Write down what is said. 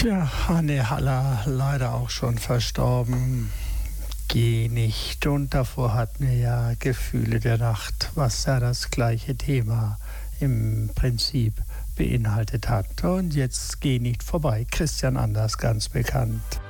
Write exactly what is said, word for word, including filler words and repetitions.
Tja, Anne Haller, leider auch schon verstorben. Geh nicht. Und davor hatten wir ja Gefühle der Nacht, was ja das gleiche Thema im Prinzip beinhaltet hat. Und jetzt Geh nicht vorbei. Christian Anders, ganz bekannt.